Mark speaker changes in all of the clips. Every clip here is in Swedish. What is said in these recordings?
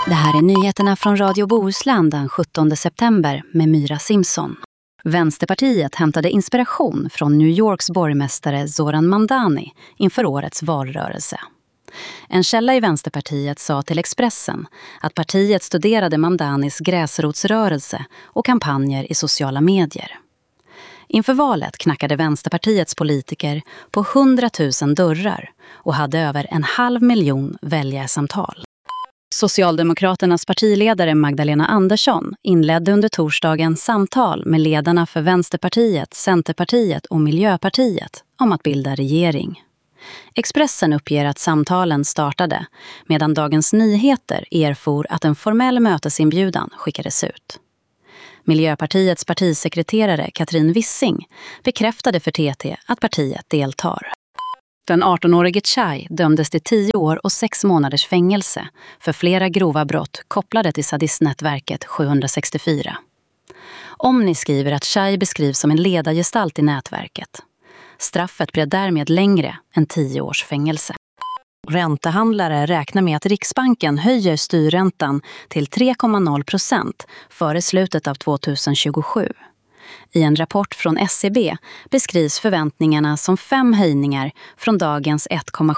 Speaker 1: Det här är nyheterna från Radio Bohuslän den 17 september med Myra Simpson. Vänsterpartiet hämtade inspiration från New Yorks borgmästare Zoran Mandani inför årets valrörelse. En källa i Vänsterpartiet sa till Expressen att partiet studerade Mandanis gräsrotsrörelse och kampanjer i sociala medier. Inför valet knackade Vänsterpartiets politiker på 100 000 dörrar och hade över 500 000 väljarsamtal. Socialdemokraternas partiledare Magdalena Andersson inledde under torsdagen samtal med ledarna för Vänsterpartiet, Centerpartiet och Miljöpartiet om att bilda regering. Expressen uppger att samtalen startade medan Dagens Nyheter erfor att en formell mötesinbjudan skickades ut. Miljöpartiets partisekreterare Katrin Wissing bekräftade för TT att partiet deltar. Den 18-årige Chai dömdes till 10 år och 6 månaders fängelse för flera grova brott kopplade till sadistnätverket 764. Omni skriver att Chai beskrivs som en ledargestalt i nätverket. Straffet blev därmed längre än 10 års fängelse. Räntehandlare räknar med att Riksbanken höjer styrräntan till 3,0% före slutet av 2027. I en rapport från SEB beskrivs förväntningarna som 5 höjningar från dagens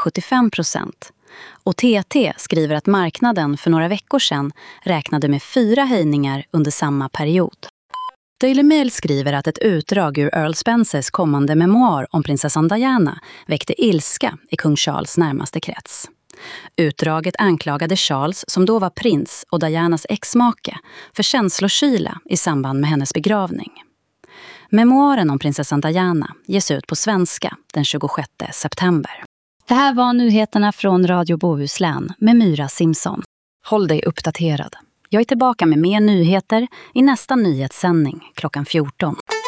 Speaker 1: 1,75%. Och TT skriver att marknaden för några veckor sedan räknade med 4 höjningar under samma period. Daily Mail skriver att ett utdrag ur Earl Spencers kommande memoar om prinsessan Diana väckte ilska i kung Charles närmaste krets. Utdraget anklagade Charles, som då var prins, och Dianas exmake för känslokyla i samband med hennes begravning. Memoaren om prinsessan Diana ges ut på svenska den 26 september. Det här var nyheterna från Radio Bohuslän med Myra Simpson. Håll dig uppdaterad. Jag är tillbaka med mer nyheter i nästa nyhetssändning klockan 14.